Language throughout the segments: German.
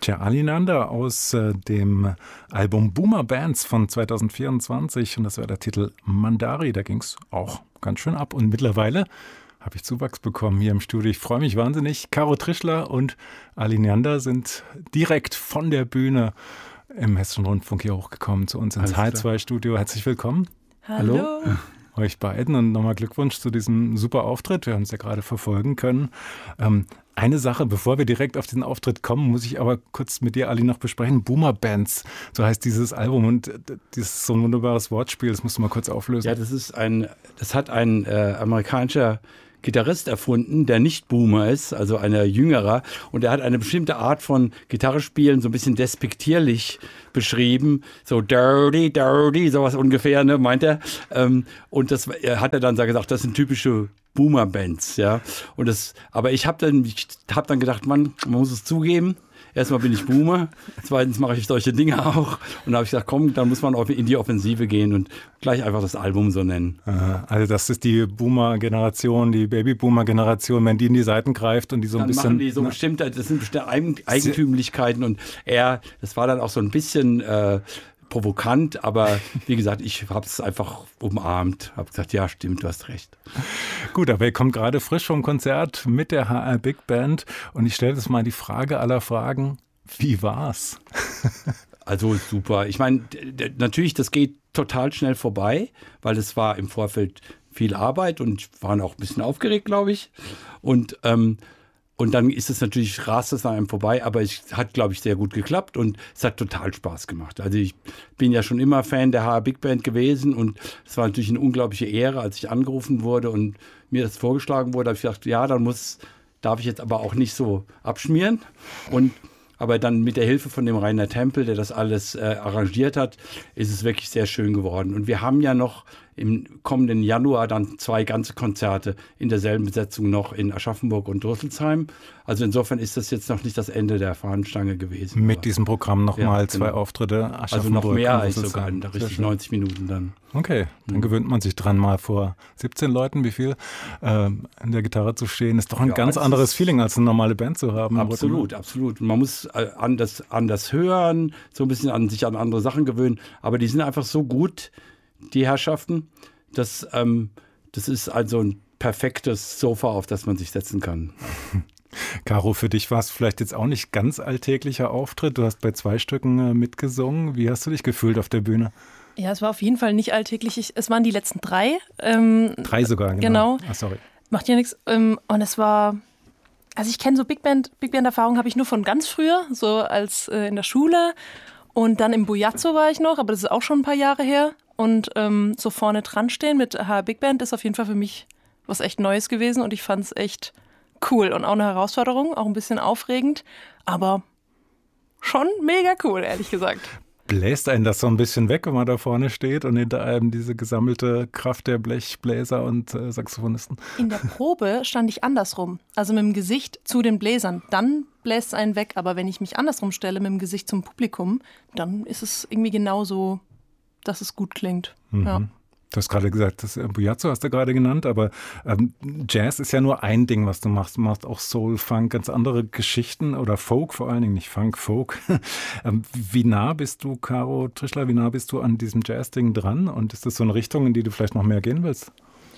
Tja, Alinander aus dem Album Boomer Bands von 2024 und das war der Titel Mandari, da ging es auch ganz schön ab und mittlerweile habe ich Zuwachs bekommen hier im Studio. Ich freue mich wahnsinnig. Caro Trischler und Alinander sind direkt von der Bühne im Hessischen Rundfunk hier hochgekommen zu uns ins H2-Studio. Herzlich willkommen. Hallo. Euch beiden und nochmal Glückwunsch zu diesem super Auftritt. Wir haben es ja gerade verfolgen können. Eine Sache, bevor wir direkt auf diesen Auftritt kommen, muss ich aber kurz mit dir, Ali, noch besprechen. Boomer Bands, so heißt dieses Album und das ist so ein wunderbares Wortspiel. Das musst du mal kurz auflösen. Ja, das hat ein amerikanischer Gitarrist erfunden, der nicht Boomer ist, also ein jüngerer. Und er hat eine bestimmte Art von Gitarre spielen so ein bisschen despektierlich beschrieben. So dirty, sowas ungefähr, ne, meint er. Und das hat er dann gesagt, das sind typische Boomer-Bands, ja. Aber ich habe dann gedacht, man muss es zugeben. Erstmal bin ich Boomer, zweitens mache ich solche Dinge auch. Und da habe ich gesagt, komm, dann muss man auch in die Offensive gehen und gleich einfach das Album so nennen. Also das ist die Boomer-Generation, die Baby-Boomer-Generation, wenn die in die Seiten greift und die so ein dann bisschen... Machen die so das sind bestimmte Eigentümlichkeiten und das war dann auch so ein bisschen... provokant, aber wie gesagt, ich habe es einfach umarmt, habe gesagt, ja stimmt, du hast recht. Gut, aber ihr kommt gerade frisch vom Konzert mit der HR Big Band und ich stelle jetzt mal die Frage aller Fragen, wie war's? Also super, ich meine, natürlich, das geht total schnell vorbei, weil es war im Vorfeld viel Arbeit und waren auch ein bisschen aufgeregt, glaube ich, und dann ist es natürlich, rast es an einem vorbei, aber es hat, glaube ich, sehr gut geklappt und es hat total Spaß gemacht. Also ich bin ja schon immer Fan der HR Big Band gewesen und es war natürlich eine unglaubliche Ehre, als ich angerufen wurde und mir das vorgeschlagen wurde, habe ich gedacht, ja, darf ich jetzt aber auch nicht so abschmieren. Aber dann mit der Hilfe von dem Rainer Tempel, der das alles arrangiert hat, ist es wirklich sehr schön geworden. Und wir haben ja noch im kommenden Januar dann 2 ganze Konzerte in derselben Besetzung noch in Aschaffenburg und Rüsselsheim. Also insofern ist das jetzt noch nicht das Ende der Fahnenstange gewesen. Mit diesem Programm nochmal 2 Auftritte, Aschaffenburg. Also noch mehr als sogar, richtig 90 Minuten dann. Okay, dann gewöhnt man sich dran, mal vor 17 Leuten, wie viel, an der Gitarre zu stehen. Ist doch ein ganz anderes Feeling, als eine normale Band zu haben. Absolut, absolut. Man muss anders hören, so ein bisschen sich an andere Sachen gewöhnen. Aber die sind einfach so gut, die Herrschaften. Das ist also ein perfektes Sofa, auf das man sich setzen kann. Caro, für dich war es vielleicht jetzt auch nicht ganz alltäglicher Auftritt. Du hast bei 2 Stücken mitgesungen. Wie hast du dich gefühlt auf der Bühne? Ja, es war auf jeden Fall nicht alltäglich. Es waren die letzten 3. 3 sogar, genau. Ach, sorry. Macht ja nichts. Und es war, also ich kenne so Big Band-Erfahrungen habe ich nur von ganz früher, so als in der Schule. Und dann im Bujazzo war ich noch, aber das ist auch schon ein paar Jahre her. Und so vorne dran stehen mit HR Big Band ist auf jeden Fall für mich was echt Neues gewesen. Und ich fand es echt cool und auch eine Herausforderung, auch ein bisschen aufregend. Aber schon mega cool, ehrlich gesagt. Bläst einen das so ein bisschen weg, wenn man da vorne steht und hinter einem diese gesammelte Kraft der Blechbläser und Saxophonisten? In der Probe stand ich andersrum, also mit dem Gesicht zu den Bläsern. Dann bläst es einen weg, aber wenn ich mich andersrum stelle, mit dem Gesicht zum Publikum, dann ist es irgendwie genauso, dass es gut klingt. Mhm. Ja. Du hast gerade gesagt, das Bujazzo hast du gerade genannt, aber Jazz ist ja nur ein Ding, was du machst. Du machst auch Soul, Funk, ganz andere Geschichten oder Folk vor allen Dingen, nicht Funk, Folk. Wie nah bist du, Caro Trischler, wie nah bist du an diesem Jazz-Ding dran? Und ist das so eine Richtung, in die du vielleicht noch mehr gehen willst?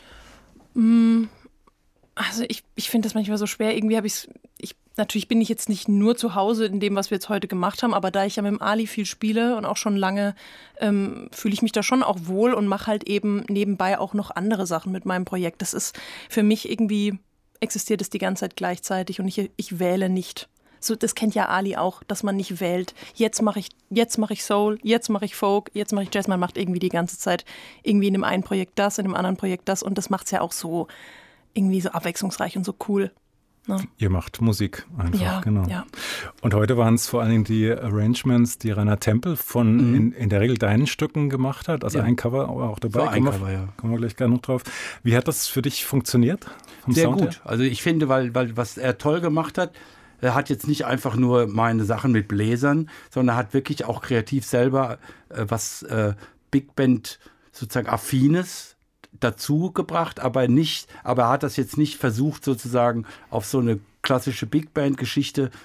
Also ich finde das manchmal so schwer. Irgendwie habe natürlich bin ich jetzt nicht nur zu Hause in dem, was wir jetzt heute gemacht haben, aber da ich ja mit dem Ali viel spiele und auch schon lange, fühle ich mich da schon auch wohl und mache halt eben nebenbei auch noch andere Sachen mit meinem Projekt. Das ist für mich irgendwie, existiert es die ganze Zeit gleichzeitig und ich wähle nicht. So, das kennt ja Ali auch, dass man nicht wählt. Jetzt mache ich Soul, jetzt mache ich Folk, jetzt mache ich Jazz. Man macht irgendwie die ganze Zeit irgendwie in dem einen Projekt das, in dem anderen Projekt das und das macht es ja auch so irgendwie so abwechslungsreich und so cool. Ja. Ihr macht Musik einfach, ja, genau. Ja. Und heute waren es vor allen Dingen die Arrangements, die Rainer Tempel von in der Regel deinen Stücken gemacht hat. Also ein Cover auch dabei. Ein Cover, ja. Kommen wir gleich gerne noch drauf. Wie hat das für dich funktioniert? Sehr Sound gut. Her? Also ich finde, weil was er toll gemacht hat, er hat jetzt nicht einfach nur meine Sachen mit Bläsern, sondern er hat wirklich auch kreativ selber was Big Band sozusagen Affines dazu gebracht, aber er hat das jetzt nicht versucht, sozusagen auf so eine klassische Big Band-Geschichte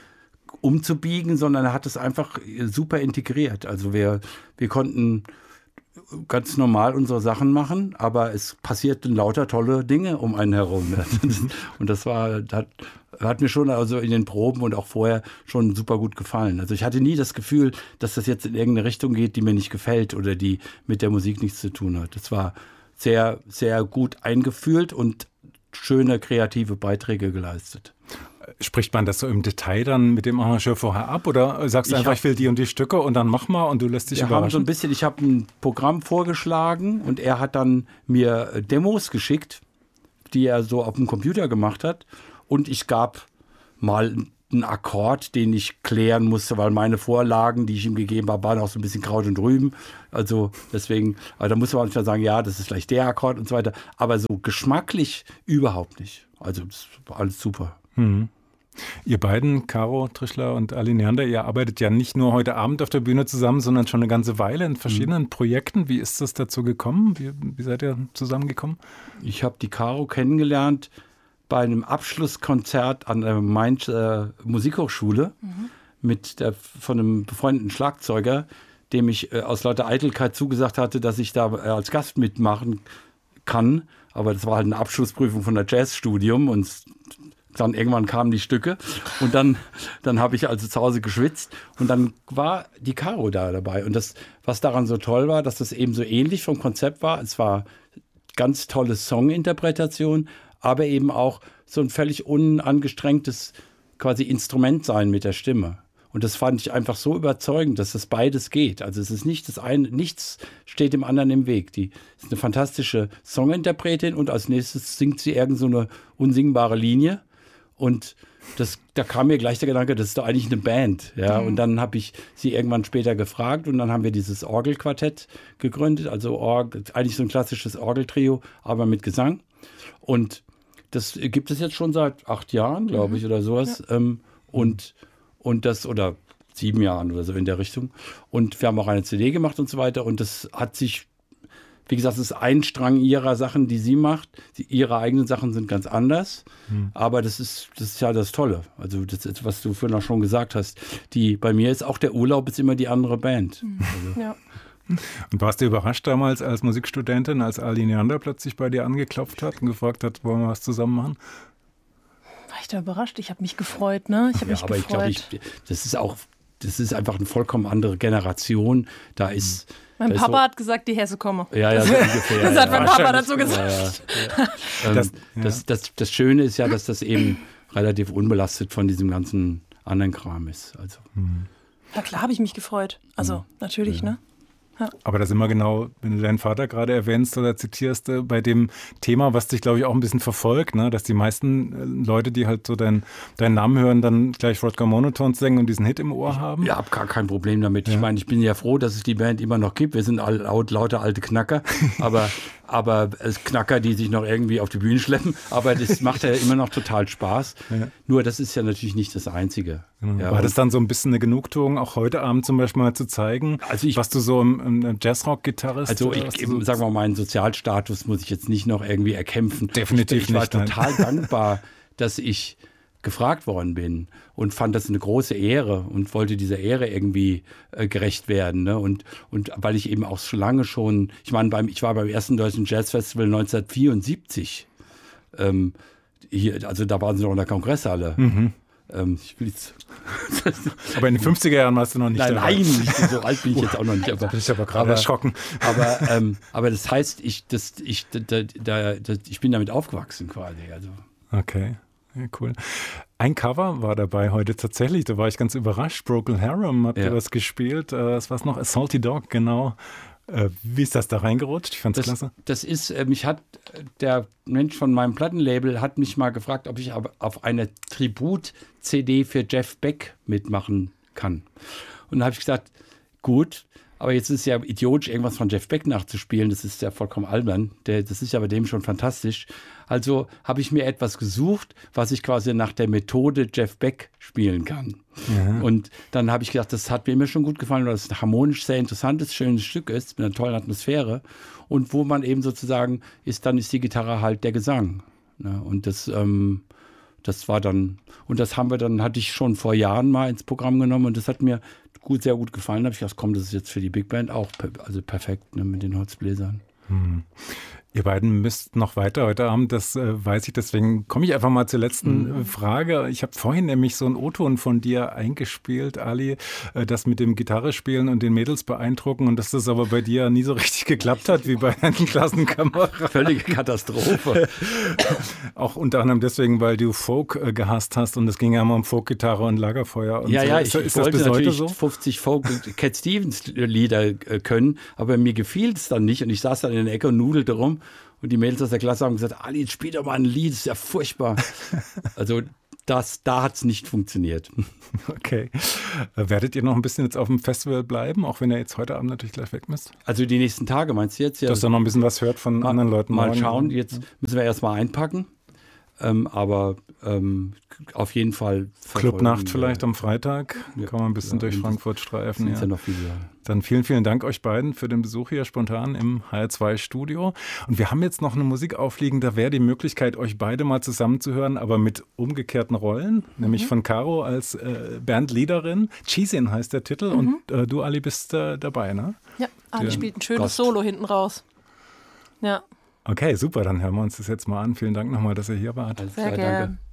umzubiegen, sondern er hat es einfach super integriert. Also wir konnten ganz normal unsere Sachen machen, aber es passierten lauter tolle Dinge um einen herum. Und das hat mir schon also in den Proben und auch vorher schon super gut gefallen. Also ich hatte nie das Gefühl, dass das jetzt in irgendeine Richtung geht, die mir nicht gefällt oder die mit der Musik nichts zu tun hat. Das war sehr, sehr gut eingefühlt und schöne kreative Beiträge geleistet. Spricht man das so im Detail dann mit dem Arrangeur vorher ab oder sagst du einfach, ich will die und die Stücke und dann mach mal und du lässt dich überraschen? Ich habe ein Programm vorgeschlagen und er hat dann mir Demos geschickt, die er so auf dem Computer gemacht hat und ich gab mal einen Akkord, den ich klären musste, weil meine Vorlagen, die ich ihm gegeben habe, waren auch so ein bisschen Kraut und Rüben. Also deswegen, da muss man manchmal sagen, ja, das ist vielleicht der Akkord und so weiter. Aber so geschmacklich überhaupt nicht. Also das war alles super. Ihr beiden, Caro Trischler und Ali Neander, ihr arbeitet ja nicht nur heute Abend auf der Bühne zusammen, sondern schon eine ganze Weile in verschiedenen Projekten. Wie ist das dazu gekommen? Wie seid ihr zusammengekommen? Ich habe die Caro kennengelernt bei einem Abschlusskonzert an der Mainz Musikhochschule von einem befreundeten Schlagzeuger, dem ich aus lauter Eitelkeit zugesagt hatte, dass ich da als Gast mitmachen kann. Aber das war halt eine Abschlussprüfung von der Jazzstudium und dann irgendwann kamen die Stücke und dann habe ich also zu Hause geschwitzt und dann war die Caro da dabei. Und das, was daran so toll war, dass das eben so ähnlich vom Konzept war. Es war ganz tolle Songinterpretation, aber eben auch so ein völlig unangestrengtes quasi Instrument sein mit der Stimme. Und das fand ich einfach so überzeugend, dass das beides geht. Also es ist nicht das eine, nichts steht dem anderen im Weg. Die ist eine fantastische Songinterpretin und als nächstes singt sie irgend so eine unsingbare Linie. Und da kam mir gleich der Gedanke, das ist doch eigentlich eine Band. Ja? Und dann habe ich sie irgendwann später gefragt und dann haben wir dieses Orgelquartett gegründet. Also eigentlich so ein klassisches Orgeltrio, aber mit Gesang. Und das gibt es jetzt schon seit 8 Jahren, glaube ich, oder sowas. Ja. Und das, oder 7 Jahren oder so in der Richtung. Und wir haben auch eine CD gemacht und so weiter. Und das hat sich, wie gesagt, es ist ein Strang ihrer Sachen, die sie macht. Ihre eigenen Sachen sind ganz anders. Aber das ist ja das Tolle. Also das ist, was du vorhin auch schon gesagt hast. Bei mir ist auch der Urlaub ist immer die andere Band. Also. Ja. Und warst du überrascht damals als Musikstudentin, als Ali Neander plötzlich bei dir angeklopft hat und gefragt hat, wollen wir was zusammen machen? War ich da überrascht? Ich habe mich gefreut, ne? Ich glaube, das ist einfach eine vollkommen andere Generation. Da ist mein Papa hat gesagt, die Hesse komme. Ja, so ungefähr. Das hat mein Papa dazu gesagt. Das Schöne ist ja, dass das eben relativ unbelastet von diesem ganzen anderen Kram ist. Also. Ja, klar habe ich mich gefreut. Also, natürlich, ne? Ja. Aber das immer genau, wenn du deinen Vater gerade erwähnst oder zitierst, bei dem Thema, was dich, glaube ich, auch ein bisschen verfolgt, ne? Dass die meisten Leute, die halt so deinen Namen hören, dann gleich Rodger Monotones singen und diesen Hit im Ohr haben. Ja, habe gar kein Problem damit. Ja. Ich meine, ich bin ja froh, dass es die Band immer noch gibt. Wir sind lauter alte Knacker, aber es Knacker, die sich noch irgendwie auf die Bühne schleppen. Aber das macht ja immer noch total Spaß. Ja. Nur das ist ja natürlich nicht das Einzige. Genau. Ja, war das dann so ein bisschen eine Genugtuung, auch heute Abend zum Beispiel mal zu zeigen, was du so im Jazzrock-Gitarrist... Also sagen wir mal, meinen Sozialstatus muss ich jetzt nicht noch irgendwie erkämpfen. Definitiv nicht. Ich war total dankbar, dass ich gefragt worden bin und fand das eine große Ehre und wollte dieser Ehre irgendwie gerecht werden. Ne? Und weil ich eben auch schon lange schon... Ich meine, ich war beim ersten Deutschen Jazzfestival 1974. Also da waren sie noch in der Kongresshalle. Aber in den 50er Jahren warst du noch nicht dabei. Nein, so alt bin ich jetzt auch noch nicht. Aber bin ich aber gerade erschrocken. Aber das heißt, ich bin damit aufgewachsen quasi. Also. Okay, ja, cool. Ein Cover war dabei heute tatsächlich, da war ich ganz überrascht. Procol Harum habt ihr das gespielt. Was war es noch? A Salty Dog, genau. Wie ist das da reingerutscht? Ich fand's klasse. Das ist, mich hat der Mensch von meinem Plattenlabel hat mich mal gefragt, ob ich auf eine Tribut-CD für Jeff Beck mitmachen kann. Und dann habe ich gesagt, gut, aber jetzt ist es ja idiotisch, irgendwas von Jeff Beck nachzuspielen. Das ist ja vollkommen albern. Das ist ja bei dem schon fantastisch. Also habe ich mir etwas gesucht, was ich quasi nach der Methode Jeff Beck spielen kann. Ja. Und dann habe ich gedacht, das hat mir immer schon gut gefallen, weil es ein harmonisch sehr interessantes, schönes Stück ist, mit einer tollen Atmosphäre. Und wo man eben sozusagen ist, dann ist die Gitarre halt der Gesang. Und das das war dann, und das hatte ich schon vor Jahren mal ins Programm genommen und das hat mir sehr gut gefallen. Da habe ich gedacht, komm, das ist jetzt für die Big Band auch perfekt, ne, mit den Holzbläsern. Ihr beiden müsst noch weiter heute Abend, das weiß ich, deswegen komme ich einfach mal zur letzten Frage. Ich habe vorhin nämlich so einen O-Ton von dir eingespielt, Ali, das mit dem Gitarrespielen und den Mädels beeindrucken und dass das aber bei dir nie so richtig geklappt hat, wie bei deinen Klassenkameraden. Völlige Katastrophe. Auch unter anderem deswegen, weil du Folk gehasst hast und es ging ja immer um Folkgitarre und Lagerfeuer. Und ja, so. ja, ist ich das wollte bis heute natürlich so? 50 Cat Stevens Lieder können, aber mir gefiel es dann nicht und ich saß dann in der Ecke und nudelte rum. Und die Mädels aus der Klasse haben gesagt, Ali, spiel doch mal ein Lied, das ist ja furchtbar. Also da hat es nicht funktioniert. Okay. Werdet ihr noch ein bisschen jetzt auf dem Festival bleiben, auch wenn ihr jetzt heute Abend natürlich gleich weg müsst? Also die nächsten Tage meinst du jetzt? Ja, dass ihr noch ein bisschen was hört von anderen Leuten. Mal schauen, jetzt müssen wir erstmal einpacken. Aber auf jeden Fall. Clubnacht vielleicht am Freitag. Kann man ein bisschen durch Frankfurt streifen. Ja noch viele. Dann vielen, vielen Dank euch beiden für den Besuch hier spontan im HR2-Studio. Und wir haben jetzt noch eine Musik aufliegen, da wäre die Möglichkeit, euch beide mal zusammenzuhören, aber mit umgekehrten Rollen. Nämlich von Caro als Bandleaderin. Cheesin heißt der Titel und du, Ali, bist dabei, ne? Ja, Ali spielt ein schönes Solo hinten raus. Ja. Okay, super, dann hören wir uns das jetzt mal an. Vielen Dank nochmal, dass ihr hier wart. Sehr gerne. Danke.